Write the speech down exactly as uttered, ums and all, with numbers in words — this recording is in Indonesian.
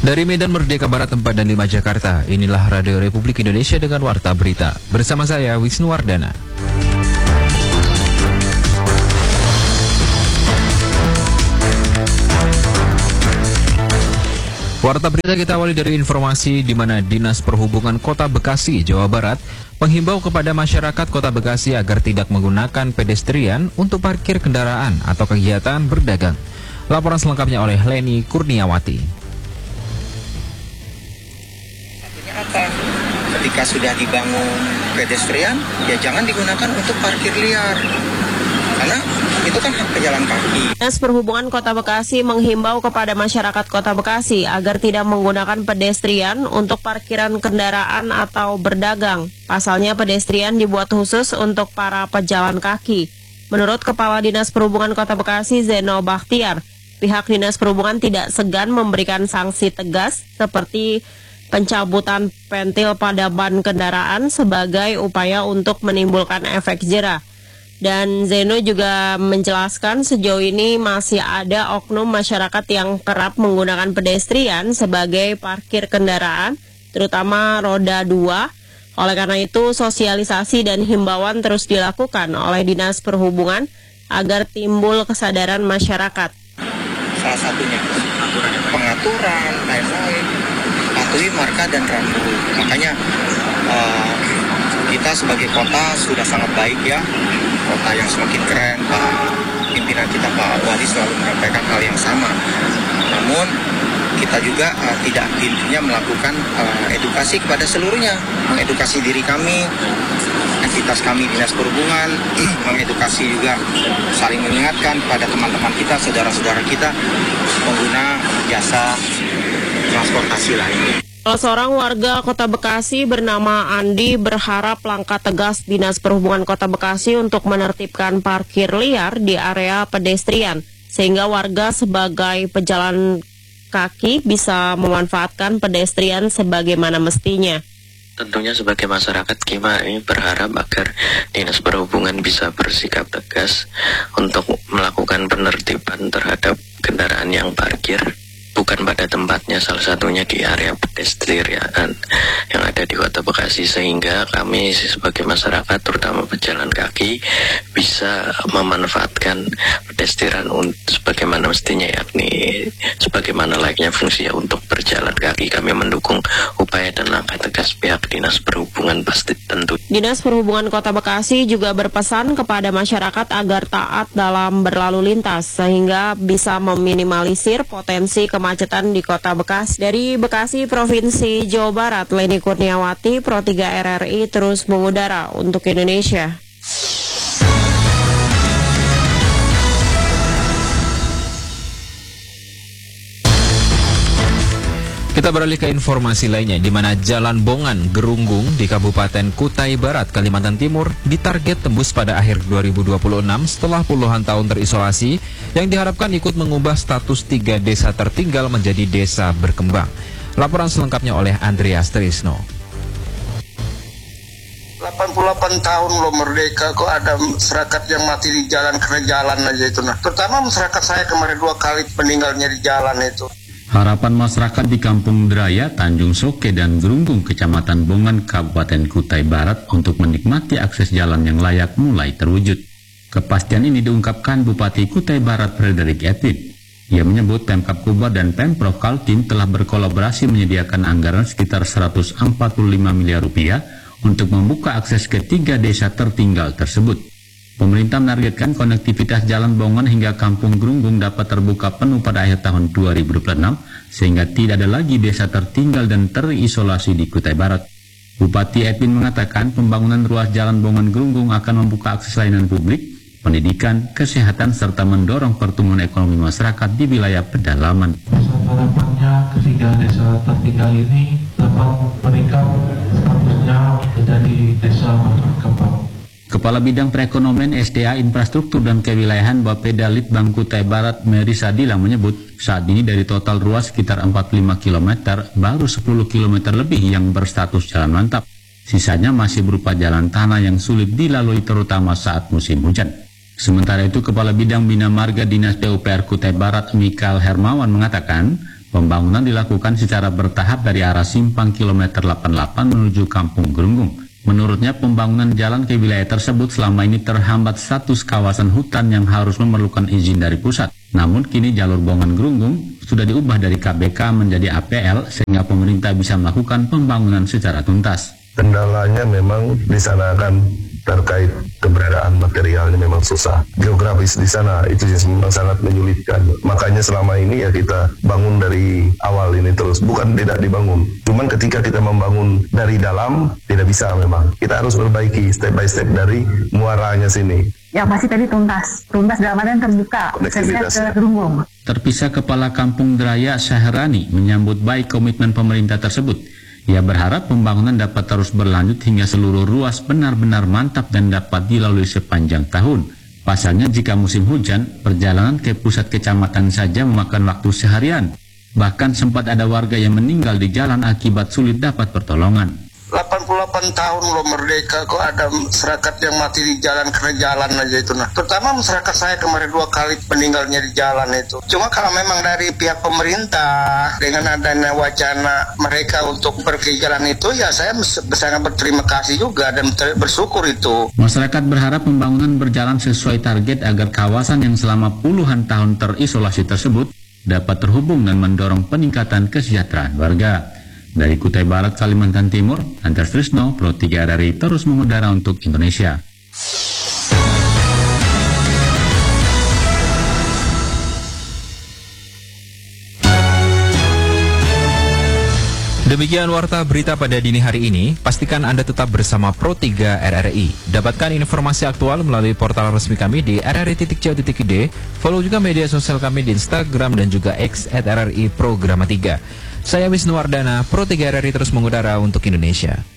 Dari Medan Merdeka Barat empat dan lima Jakarta, inilah Radio Republik Indonesia dengan Warta Berita. Bersama saya, Wisnu Wardana. Warta Berita kita awali dari informasi di mana Dinas Perhubungan Kota Bekasi, Jawa Barat, menghimbau kepada masyarakat Kota Bekasi agar tidak menggunakan pedestrian untuk parkir kendaraan atau kegiatan berdagang. Laporan selengkapnya oleh Leni Kurniawati. Apa? Ketika sudah dibangun pedestrian, ya jangan digunakan untuk parkir liar, karena itu kan hak pejalan kaki. Dinas Perhubungan Kota Bekasi menghimbau kepada masyarakat Kota Bekasi agar tidak menggunakan pedestrian untuk parkiran kendaraan atau berdagang. Pasalnya pedestrian dibuat khusus untuk para pejalan kaki. Menurut Kepala Dinas Perhubungan Kota Bekasi, Zeno Bakhtiar, pihak Dinas Perhubungan tidak segan memberikan sanksi tegas seperti pencabutan pentil pada ban kendaraan sebagai upaya untuk menimbulkan efek jera. Dan Zeno juga menjelaskan sejauh ini masih ada oknum masyarakat yang kerap menggunakan pedestrian sebagai parkir kendaraan, terutama roda dua. Oleh karena itu, sosialisasi dan himbauan terus dilakukan oleh Dinas Perhubungan agar timbul kesadaran masyarakat. Salah satunya pengaturan, lain-lain, patuhi marka dan rambu. Makanya uh, kita sebagai kota sudah sangat baik ya, kota yang semakin keren. Pak pimpinan kita Pak Wali selalu menyampaikan hal yang sama. Namun kita juga uh, tidak intinya melakukan uh, edukasi kepada seluruhnya, mengedukasi diri kami, entitas kami Dinas Perhubungan, mengedukasi juga, saling mengingatkan pada teman-teman kita, saudara-saudara kita pengguna jasa transportasi lainnya. Salah seorang warga Kota Bekasi bernama Andi berharap langkah tegas Dinas Perhubungan Kota Bekasi untuk menertibkan parkir liar di area pedestrian, sehingga warga sebagai pejalan kaki bisa memanfaatkan pedestrian sebagaimana mestinya. Tentunya sebagai masyarakat kita ini berharap agar Dinas Perhubungan bisa bersikap tegas untuk melakukan penertiban terhadap kendaraan yang parkir bukan pada tempatnya, salah satunya di area pedestrian yang ada di Kota Bekasi, sehingga kami sebagai masyarakat terutama pejalan kaki bisa memanfaatkan pedestrian sebagaimana mestinya, yakni sebagaimana layaknya fungsinya untuk berjalan kaki. Kami mendukung upaya dan langkah tegas pihak Dinas Perhubungan pasti tentu. Dinas Perhubungan Kota Bekasi juga berpesan kepada masyarakat agar taat dalam berlalu lintas sehingga bisa meminimalisir potensi kemacetan di Kota Bekasi. Dari Bekasi, Provinsi Jawa Barat, Leni Kurniawati, Pro tiga R R I terus mengudara untuk Indonesia. Kita beralih ke informasi lainnya, di mana Jalan Bongan Gerunggung di Kabupaten Kutai Barat, Kalimantan Timur ditarget tembus pada akhir dua ribu dua puluh enam setelah puluhan tahun terisolasi yang diharapkan ikut mengubah status tiga desa tertinggal menjadi desa berkembang. Laporan selengkapnya oleh Andreas Trisno. delapan puluh delapan tahun loh merdeka, kok ada masyarakat yang mati di jalan karena jalan aja itu. Nah, terutama masyarakat saya kemarin dua kali meninggalnya di jalan itu. Harapan masyarakat di Kampung Draya, Tanjung Soke, dan Gerunggung, Kecamatan Bongan, Kabupaten Kutai Barat untuk menikmati akses jalan yang layak mulai terwujud. Kepastian ini diungkapkan Bupati Kutai Barat Frederick Edwin. Ia menyebut Pemkab Kubar dan Pemprov Kaltim telah berkolaborasi menyediakan anggaran sekitar seratus empat puluh lima miliar rupiah untuk membuka akses ke tiga desa tertinggal tersebut. Pemerintah menargetkan konektivitas Jalan Bongan hingga Kampung Gerunggung dapat terbuka penuh pada akhir tahun dua ribu dua puluh enam, sehingga tidak ada lagi desa tertinggal dan terisolasi di Kutai Barat. Bupati Edwin mengatakan pembangunan ruas Jalan Bongan Gerunggung akan membuka akses layanan publik, pendidikan, kesehatan, serta mendorong pertumbuhan ekonomi masyarakat di wilayah pedalaman. Harapannya ketiga desa tertinggal ini dapat meningkat statusnya menjadi desa berkembang. Kepala Bidang Perekonomian, S D A, Infrastruktur dan Kewilayahan Bapeda Litbang Kutai Barat, Mary Sadila menyebut saat ini dari total ruas sekitar empat puluh lima kilometer, baru sepuluh kilometer lebih yang berstatus jalan mantap. Sisanya masih berupa jalan tanah yang sulit dilalui terutama saat musim hujan. Sementara itu, Kepala Bidang Bina Marga Dinas P U P R Kutai Barat, Mikael Hermawan, mengatakan Pembangunan dilakukan secara bertahap dari arah simpang kilometer delapan puluh delapan menuju Kampung Gerunggung. Menurutnya, pembangunan jalan ke wilayah tersebut selama ini terhambat status kawasan hutan yang harus memerlukan izin dari pusat. Namun kini jalur Bongan Gerunggung sudah diubah dari K B K menjadi A P L sehingga pemerintah bisa melakukan pembangunan secara tuntas. Kendalanya memang di sana kan terkait keberadaan materialnya memang susah. Geografis di sana itu memang sangat menyulitkan. Makanya selama ini ya kita bangun dari awal ini terus. Bukan tidak dibangun. Cuman ketika kita membangun dari dalam, tidak bisa memang. Kita harus perbaiki step by step dari muaranya sini. Yang pasti tadi tuntas. Tuntas dalam artian terbuka. Aksesnya ke Gerunggung. Terpisah Kepala Kampung Draya Syahrani menyambut baik komitmen pemerintah tersebut. Ia berharap pembangunan dapat terus berlanjut hingga seluruh ruas benar-benar mantap dan dapat dilalui sepanjang tahun. Pasalnya jika musim hujan, perjalanan ke pusat kecamatan saja memakan waktu seharian. Bahkan sempat ada warga yang meninggal di jalan akibat sulit dapat pertolongan. delapan puluh delapan tahun loh merdeka, kok ada masyarakat yang mati di jalan karena jalan aja itu. Nah, terutama masyarakat saya kemarin dua kali meninggalnya di jalan itu. Cuma kalau memang dari pihak pemerintah dengan adanya wacana mereka untuk pergi jalan itu, ya saya sangat berterima kasih juga dan bersyukur itu. Masyarakat berharap pembangunan berjalan sesuai target agar kawasan yang selama puluhan tahun terisolasi tersebut dapat terhubung dan mendorong peningkatan kesejahteraan warga. Dari Kutai Barat, Kalimantan Timur, Andreas Trisno, Pro tiga R R I terus mengudara untuk Indonesia. Demikian warta berita pada dini hari ini. Pastikan Anda tetap bersama Pro tiga R R I. Dapatkan informasi aktual melalui portal resmi kami di r r i titik co titik i d. Follow juga media sosial kami di Instagram dan juga X at R R I Programa tiga. Saya Wisnu Wardana, Pro tiga R R I terus mengudara untuk Indonesia.